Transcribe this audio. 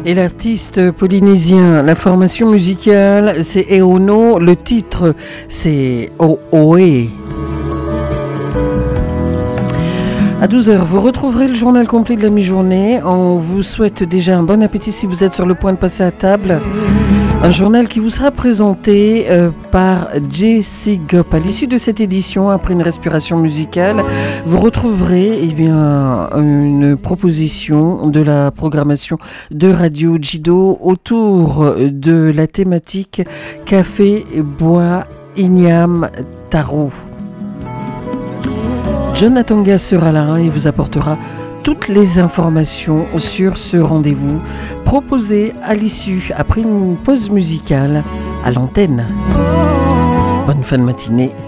Et l'artiste polynésien, la formation musicale, c'est Eono. Le titre, c'est Oe. À 12h, vous retrouverez le journal complet de la mi-journée. On vous souhaite déjà un bon appétit si vous êtes sur le point de passer à table. Un journal qui vous sera présenté par Jessie Gop. À l'issue de cette édition, après une respiration musicale, vous retrouverez une proposition de la programmation de Radio Jido autour de la thématique Café, Bois, Ignam, Tarot. Jonathan Gass sera là et vous apportera toutes les informations sur ce rendez-vous proposé à l'issue, après une pause musicale, à l'antenne. Bonne fin de matinée.